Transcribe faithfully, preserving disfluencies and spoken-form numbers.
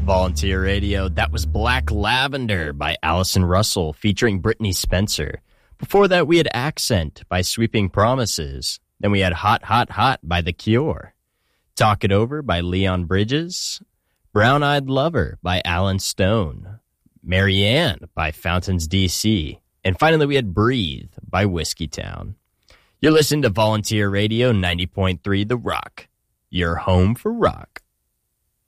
Volunteer Radio. That was Black Lavender by Allison Russell featuring Brittany Spencer. Before that, we had Accent by Sweeping Promises. Then we had Hot, Hot, Hot by The Cure. Talk It Over by Leon Bridges. Brown Eyed Lover by Alan Stone. Marianne by Fountains D C. And finally, we had Breathe by Whiskey Town. You're listening to Volunteer Radio ninety point three The Rock. Your home for rock.